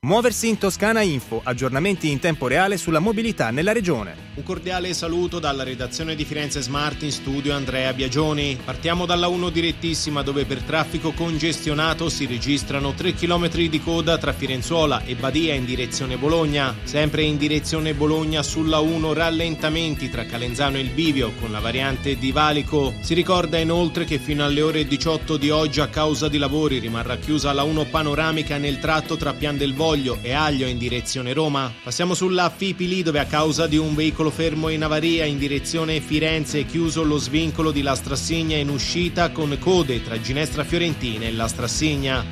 Muoversi in Toscana Info, aggiornamenti in tempo reale sulla mobilità nella regione. Un cordiale saluto dalla redazione di Firenze Smart, in studio Andrea Biagioni. Partiamo dalla 1 direttissima, dove per traffico congestionato si registrano 3 km di coda tra Firenzuola e Badia in direzione Bologna. Sempre in direzione Bologna sulla 1 rallentamenti tra Calenzano e il Bivio con la variante di Valico. Si ricorda inoltre che fino alle ore 18 di oggi a causa di lavori rimarrà chiusa la 1 panoramica nel tratto tra Pian del Voglio e Aglio in direzione Roma. Passiamo sulla Fipili, dove a causa di un veicolo fermo in avaria in direzione Firenze è chiuso lo svincolo di Lastrassigna in uscita con code tra Ginestra Fiorentina e Lastrassigna.